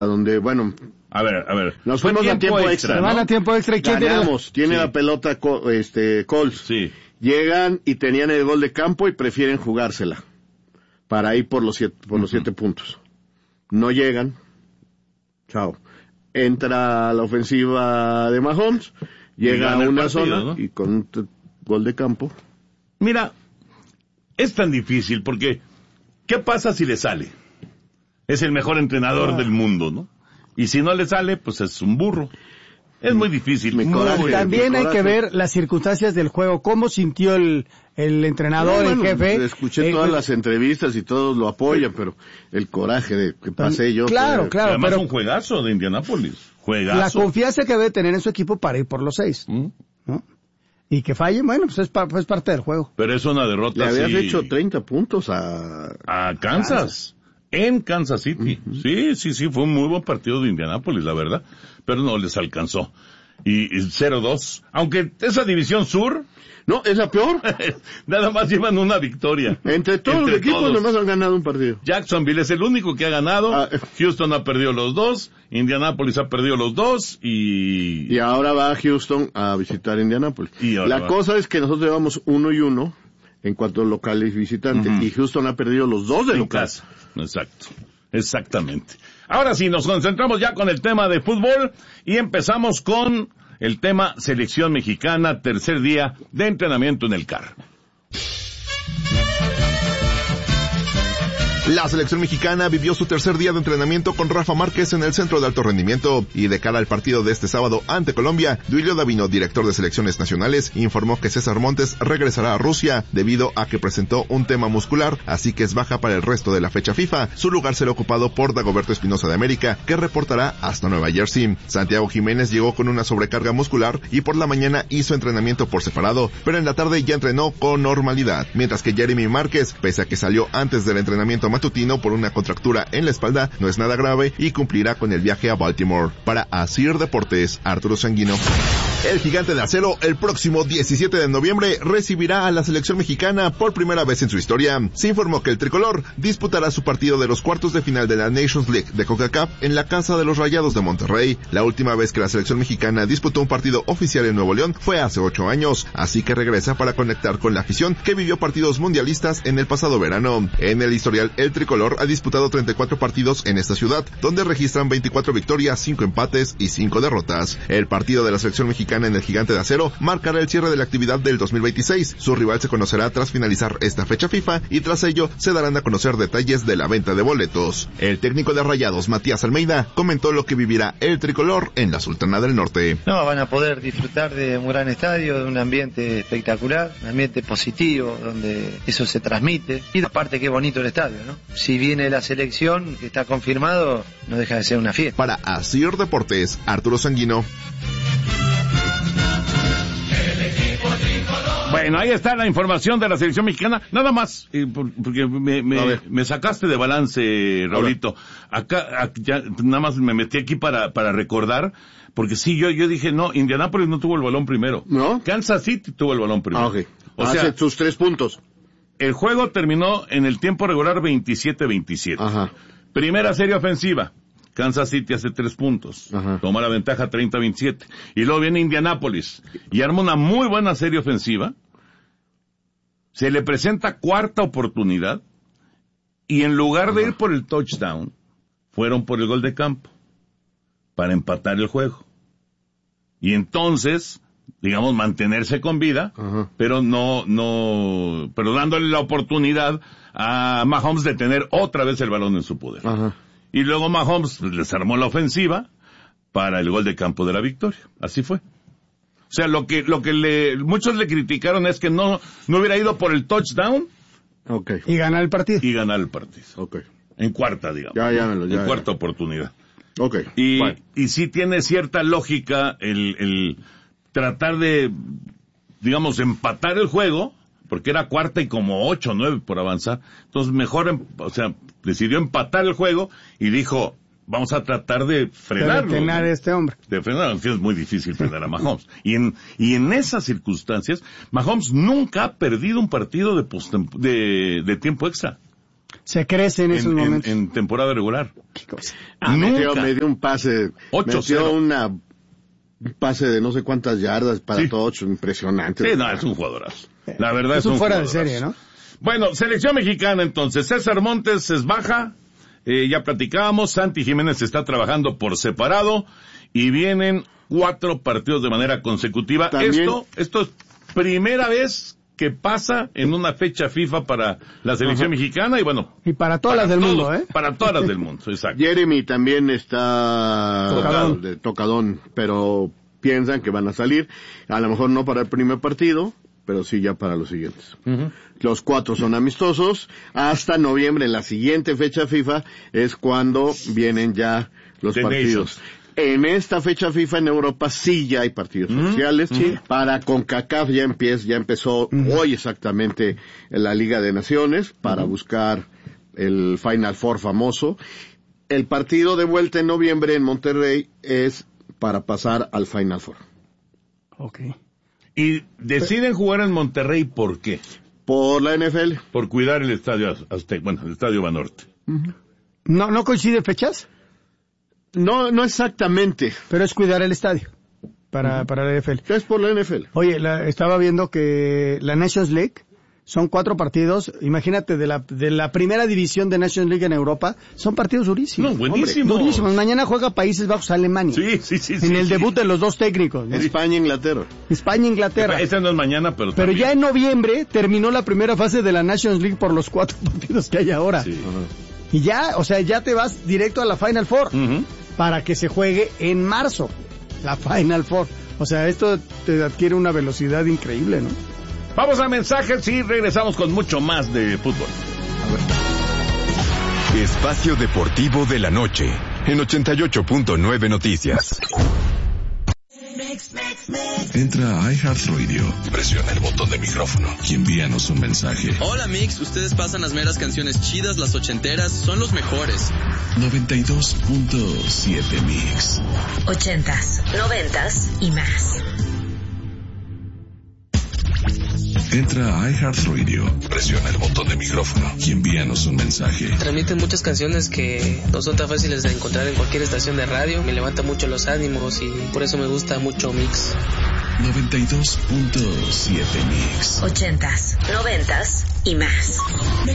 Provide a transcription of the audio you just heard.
donde, bueno... A ver. Nos fuimos a tiempo extra, ¿no? Van a tiempo extra y ¿quién tiene la pelota Colts. Sí. Llegan y tenían el gol de campo y prefieren jugársela para ir por los 7 puntos. No llegan. Chao. Entra la ofensiva de Mahomes, llega a una zona, ¿no? Y con un gol de campo. Mira, es tan difícil porque ¿qué pasa si le sale? Es el mejor entrenador del mundo, ¿no? Y si no le sale, pues es un burro. Es muy difícil. También hay que ver las circunstancias del juego, cómo sintió el entrenador, el jefe. Escuché todas las entrevistas y todos lo apoyan, pero el coraje de que pasé yo. Claro. Además pero un juegazo de Indianápolis. Juegazo. La confianza que debe tener en su equipo para ir por los 6. ¿No? Y que falle, bueno, pues es parte del juego. Pero es una derrota. Le habías hecho 30 puntos a Kansas. En Kansas City. Sí, fue un muy buen partido de Indianápolis, la verdad. Pero no les alcanzó. Y 0-2. Aunque esa división sur... No, es la peor. Nada más llevan una victoria. Entre todos los equipos nomás han ganado un partido. Jacksonville es el único que ha ganado. Houston ha perdido los 2. Indianápolis ha perdido los 2. Y ahora va a Houston a visitar Indianápolis. La cosa es que nosotros llevamos 1-1 en cuanto a local y visitante. Y Houston ha perdido los 2 de local. Exacto. Exactamente. Ahora sí, nos concentramos ya con el tema de fútbol y empezamos con el tema selección mexicana, tercer día de entrenamiento en el CAR. La selección mexicana vivió su tercer día de entrenamiento con Rafa Márquez en el Centro de Alto Rendimiento y de cara al partido de este sábado ante Colombia, Duilio Davino, director de selecciones nacionales, informó que César Montes regresará a Rusia debido a que presentó un tema muscular, así que es baja para el resto de la fecha FIFA. Su lugar será ocupado por Dagoberto Espinosa de América, que reportará hasta Nueva Jersey. Santiago Jiménez llegó con una sobrecarga muscular y por la mañana hizo entrenamiento por separado, pero en la tarde ya entrenó con normalidad, mientras que Jeremy Márquez, pese a que salió antes del entrenamiento matutino por una contractura en la espalda, no es nada grave y cumplirá con el viaje a Baltimore. Para Asir Deportes, Arturo Sanguino. El Gigante de Acero el próximo 17 de noviembre recibirá a la selección mexicana por primera vez en su historia. Se informó que el tricolor disputará su partido de los cuartos de final de la Nations League de CONCACAF en la casa de los Rayados de Monterrey. La última vez que la selección mexicana disputó un partido oficial en Nuevo León fue hace 8 años, así que regresa para conectar con la afición que vivió partidos mundialistas en el pasado verano. En el historial, el tricolor ha disputado 34 partidos en esta ciudad, donde registran 24 victorias, 5 empates y 5 derrotas. El partido de la selección mexicana en el Gigante de Acero marcará el cierre de la actividad del 2026. Su rival se conocerá tras finalizar esta fecha FIFA y tras ello se darán a conocer detalles de la venta de boletos. El técnico de Rayados, Matías Almeida, comentó lo que vivirá el tricolor en la Sultana del Norte. Van a poder disfrutar de un gran estadio, de un ambiente espectacular, un ambiente positivo, donde eso se transmite. Y aparte qué bonito el estadio, ¿no? Si viene la selección, que está confirmado, no deja de ser una fiesta. Para Asir Deportes, Arturo Sanguino. Bueno, ahí está la información de la selección mexicana. Nada más, porque me sacaste de balance, Raulito. Acá ya nada más me metí aquí para recordar, porque sí, yo dije, no, Indianápolis no tuvo el balón primero. ¿No? Kansas City tuvo el balón primero. Okay. O sea, sus 3 puntos. El juego terminó en el tiempo regular 27-27. Ajá. Primera serie ofensiva. Kansas City hace 3 puntos. Ajá. Toma la ventaja 30-27. Y luego viene Indianápolis y arma una muy buena serie ofensiva. Se le presenta cuarta oportunidad y en lugar de ir por el touchdown, fueron por el gol de campo para empatar el juego. Y entonces, digamos, mantenerse con vida, pero pero dándole la oportunidad a Mahomes de tener otra vez el balón en su poder. Ajá. Y luego Mahomes les armó la ofensiva para el gol de campo de la victoria. Así fue. O sea, lo que muchos le criticaron es que no hubiera ido por el touchdown. Okay. Y ganar el partido. Okay. En cuarta, digamos. En cuarta oportunidad. Okay. Y sí tiene cierta lógica el tratar de, digamos, empatar el juego, porque era cuarta y como 8 o 9 por avanzar. Entonces mejor, decidió empatar el juego y dijo, vamos a tratar de frenarlo. De detener a este hombre. De frenar, es muy difícil frenar a Mahomes. Y en esas circunstancias, Mahomes nunca ha perdido un partido de tiempo extra. Se crece en esos momentos. En temporada regular. ¿Qué cosa? Metió un pase, 8-0. un pase de no sé cuántas yardas para todos, impresionante. Sí, no, es un jugadorazo. La verdad Es un fuera de jugadorazo. serie, ¿no? Bueno, selección mexicana entonces. César Montes es baja, ya platicábamos, Santi Jiménez está trabajando por separado y vienen 4 partidos de manera consecutiva. También, Esto es primera vez que pasa en una fecha FIFA para la selección mexicana y bueno. Y para todas las del mundo, ¿eh? Para todas las del mundo, exacto. Jeremy también está tocadón, pero piensan que van a salir, a lo mejor no para el primer partido, pero sí ya para los siguientes. Los 4 son amistosos, hasta noviembre, en la siguiente fecha FIFA, es cuando vienen ya los partidos. En esta fecha FIFA en Europa sí ya hay partidos oficiales. Para CONCACAF ya empezó hoy exactamente la Liga de Naciones para buscar el Final Four famoso. El partido de vuelta en noviembre en Monterrey es para pasar al Final Four. Okay. Y deciden jugar en Monterrey, ¿por qué? Por la NFL. Por cuidar el estadio Azteca, bueno, el estadio Banorte. ¿No coincide fechas? No exactamente. Pero es cuidar el estadio para la NFL. Es por la NFL. Oye, estaba viendo que la Nations League son 4 partidos. Imagínate, de la primera división de Nations League en Europa, son partidos durísimos. No, buenísimos. Durísimos. Mañana juega Países Bajos a Alemania. Sí. En el debut de los 2 técnicos, ¿no? España-Inglaterra. España-Inglaterra. Esta no es mañana, pero Pero también. ya en noviembre terminó la primera fase de la Nations League por los 4 partidos que hay ahora. Sí. Y ya, o sea, ya te vas directo a la Final Four. Para que se juegue en marzo, la Final Four. O sea, esto te adquiere una velocidad increíble, ¿no? Vamos a mensajes y regresamos con mucho más de fútbol. Espacio Deportivo de la Noche, en 88.9 Noticias. Entra a iHeartRadio, presiona el botón de micrófono y envíanos un mensaje. Hola Mix, ustedes pasan las meras canciones chidas, las ochenteras, son los mejores. 92.7 Mix. 80s, 90s y más. Entra a iHeartRadio, presiona el botón de micrófono y envíanos un mensaje. Transmiten muchas canciones que no son tan fáciles de encontrar en cualquier estación de radio. Me levanta mucho los ánimos y por eso me gusta mucho Mix. 92.7 Mix. 80s, 90s y más.